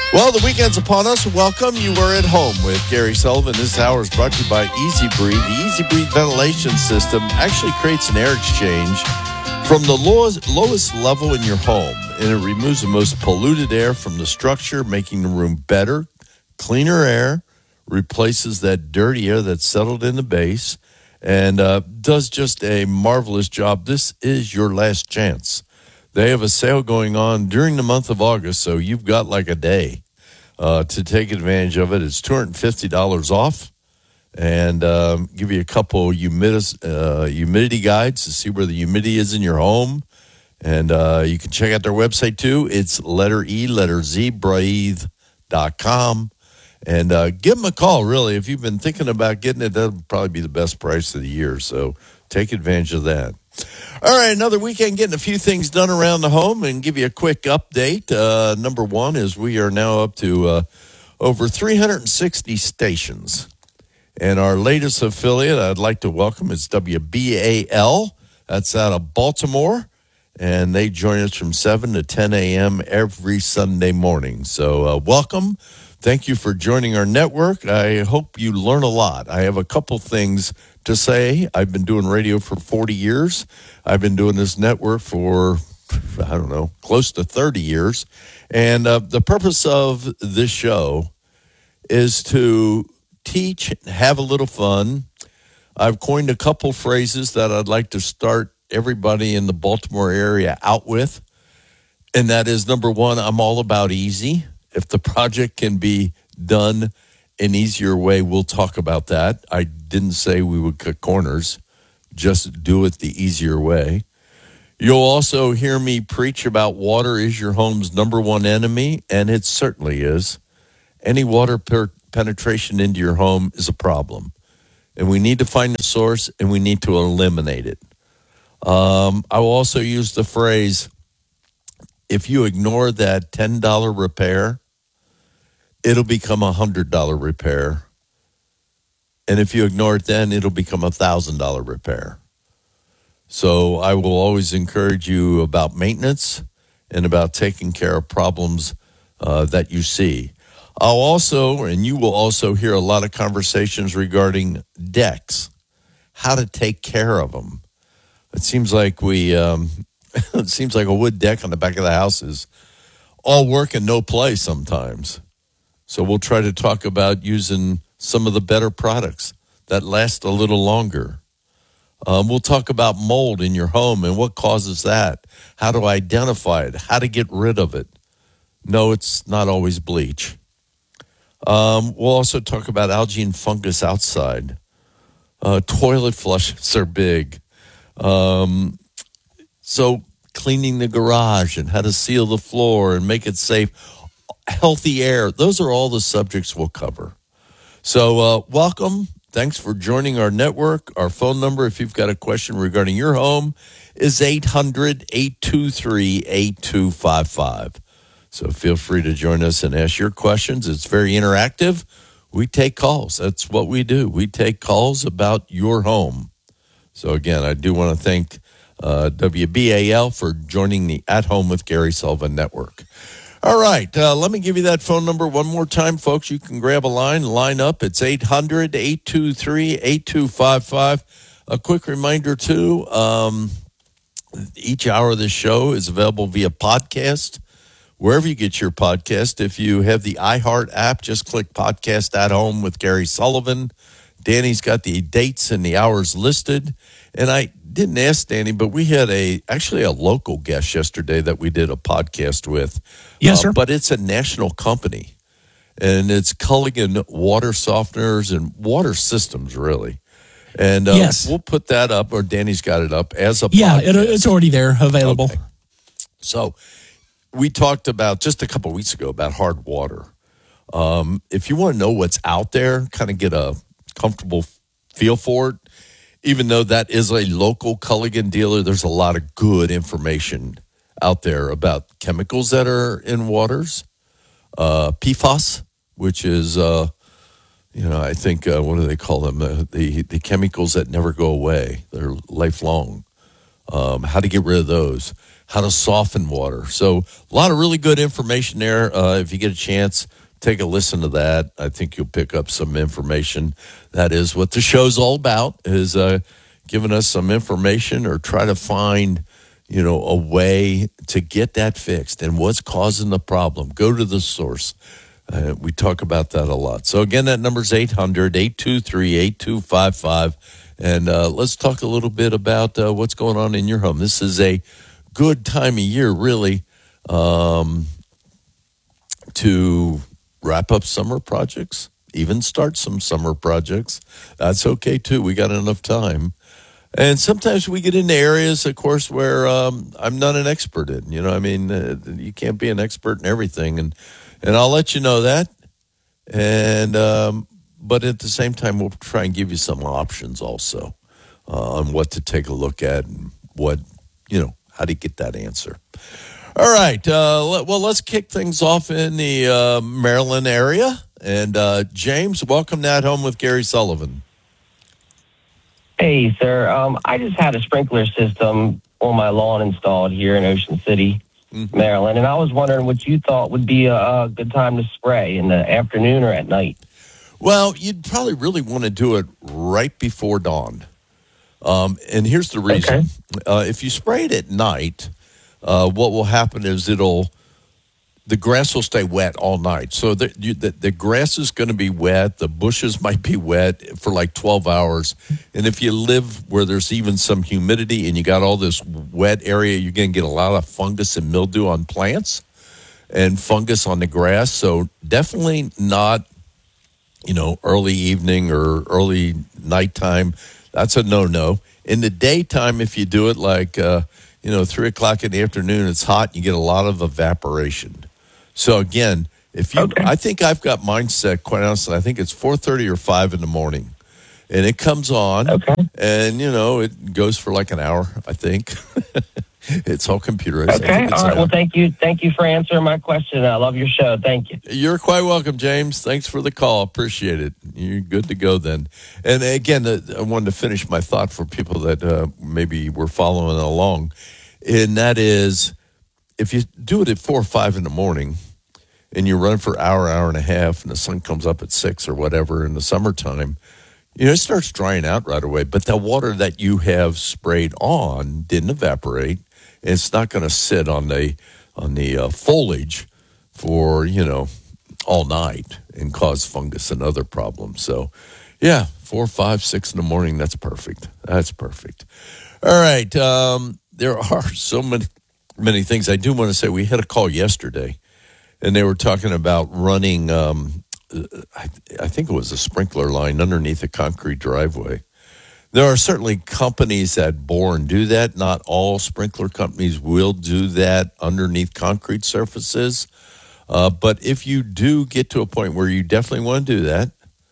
Well, the weekend's upon us. Welcome. You are at home with Gary Sullivan. This hour is brought to you by Easy Breathe. The Easy Breathe ventilation system actually creates an air exchange from the lowest level in your home, and it removes the most polluted air from the structure, making the room better. Cleaner air replaces that dirty air that's settled in the base, and does just a marvelous job. This is your last chance. They have a sale going on during the month of August, so you've got like a day to take advantage of it. It's $250 off, and give you a couple humidity guides to see where the humidity is in your home. And you can check out their website, too. It's letter Z, breathe.com. And give them a call, really. If you've been thinking about getting it, that'll probably be the best price of the year, so take advantage of that. All right, another weekend getting a few things done around the home and give you a quick update. Number one is we are now up to over 360 stations. And our latest affiliate I'd like to welcome is WBAL. That's out of Baltimore. And they join us from 7 to 10 a.m. every Sunday morning. So welcome. Thank you for joining our network. I hope you learn a lot. I have a couple things to say. I've been doing radio for 40 years. I've been doing this network for, close to 30 years. And the purpose of this show is to teach, have a little fun. I've coined a couple phrases that I'd like to start everybody in the Baltimore area out with. And that is, number one, I'm all about easy. If the project can be done an easier way, we'll talk about that. I didn't say we would cut corners. Just do it the easier way. You'll also hear me preach about water is your home's number one enemy, and it certainly is. Any water penetration into your home is a problem, and we need to find the source, and we need to eliminate it. I will also use the phrase, if you ignore that $10 repair, it'll become a $100 repair. And if you ignore it then, it'll become a $1,000 repair. So I will always encourage you about maintenance and about taking care of problems that you see. I'll also, and you will also hear a lot of conversations regarding decks, how to take care of them. It seems like it seems like a wood deck on the back of the house is all work and no play sometimes. So we'll try to talk about using some of the better products that last a little longer. We'll talk about mold in your home and what causes that, how to identify it, how to get rid of it. No, it's not always bleach. We'll also talk about algae and fungus outside. Toilet flushes are big. So cleaning the garage and how to seal the floor and make it safe. Healthy air. Those are all the subjects we'll cover. So welcome. Thanks for joining our network. Our phone number, if you've got a question regarding your home, is 800-823-8255. So feel free to join us and ask your questions. It's very interactive. We take calls. That's what we do. We take calls about your home. So again, I do want to thank WBAL for joining the At Home with Gary Sullivan Network. All right, let me give you that phone number one more time, folks. You can grab a line up. It's 800-823-8255. A quick reminder, too, each hour of this show is available via podcast, wherever you get your podcast. If you have the iHeart app, just click Podcast at Home with Gary Sullivan. Danny's got the dates and the hours listed. And I didn't ask Danny, but we had actually a local guest yesterday that we did a podcast with. Yes, sir. But it's a national company, and it's Culligan Water Softeners and Water Systems, really. And yes. We'll put that up, or Danny's got it up as a podcast. Yeah, it's already there, available. Okay. So we talked about just a couple of weeks ago about hard water. If you want to know what's out there, kind of get a comfortable feel for it, even though that is a local Culligan dealer, there's a lot of good information out there about chemicals that are in waters. PFAS, which is, I think, what do they call them? The chemicals that never go away. They're lifelong. How to get rid of those. how to soften water. So a lot of really good information there. If you get a chance, take a listen to that. I think you'll pick up some information. That is what the show's all about, is giving us some information or try to find, a way to get that fixed and what's causing the problem. Go to the source. We talk about that a lot. So, again, that number's 800-823-8255. And let's talk a little bit about what's going on in your home. This is a good time of year, really, to wrap up summer projects, even start some summer projects. That's okay, too. We got enough time. And sometimes we get into areas, of course, where I'm not an expert in. You can't be an expert in everything. And I'll let you know that. And but at the same time, we'll try and give you some options also on what to take a look at and what, how to get that answer. All right. Well, let's kick things off in the Maryland area. And James, welcome to At Home with Gary Sullivan. Hey, sir. I just had a sprinkler system on my lawn installed here in Ocean City, Maryland, and I was wondering what you thought would be a good time to spray, in the afternoon or at night. Well, you'd probably really want to do it right before dawn. And here's the reason. Okay. If you spray it at night, what will happen is the grass will stay wet all night. So the grass is going to be wet. The bushes might be wet for like 12 hours. And if you live where there's even some humidity and you got all this wet area, you're going to get a lot of fungus and mildew on plants and fungus on the grass. So definitely not, early evening or early nighttime. That's a no-no. In the daytime, if you do it like, 3 o'clock in the afternoon, it's hot, you get a lot of evaporation. So, again, I think I've got mine set, quite honestly, I think it's 4:30 or 5 in the morning. And it comes on, and, it goes for like an hour, I think. It's all computerized. Okay, all right. Well, thank you. Thank you for answering my question. I love your show. Thank you. You're quite welcome, James. Thanks for the call. Appreciate it. You're good to go then. And, again, I wanted to finish my thought for people that maybe were following along, and that is, if you do it at 4 or 5 in the morning, and you run for an hour and a half, and the sun comes up at 6 or whatever in the summertime, it starts drying out right away. But the water that you have sprayed on didn't evaporate, and it's not going to sit on the foliage for, all night and cause fungus and other problems. So, 4, 5, 6 in the morning, that's perfect. That's perfect. All right. There are so many things. I do want to say we had a call yesterday, and they were talking about running, I think it was a sprinkler line underneath a concrete driveway. There are certainly companies that bore and do that. Not all sprinkler companies will do that underneath concrete surfaces. But if you do get to a point where you definitely want to do that,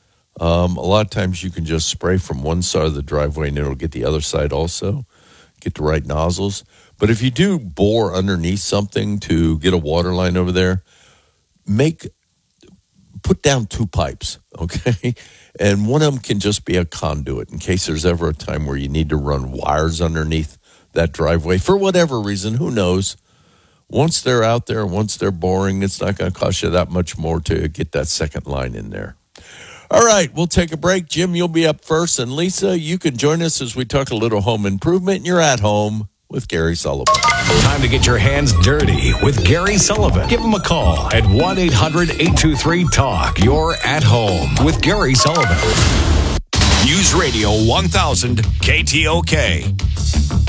a lot of times you can just spray from one side of the driveway and it'll get the other side also, get the right nozzles. But if you do bore underneath something to get a water line over there, put down 2 pipes, okay? And one of them can just be a conduit in case there's ever a time where you need to run wires underneath that driveway for whatever reason, who knows. Once they're out there, once they're boring, it's not going to cost you that much more to get that second line in there. All right, we'll take a break. Jim, you'll be up first. And Lisa, you can join us as we talk a little home improvement. You're at home with Gary Sullivan. Time to get your hands dirty with Gary Sullivan. Give him a call at 1-800-823-TALK. You're at home with Gary Sullivan. News Radio 1000 KTOK.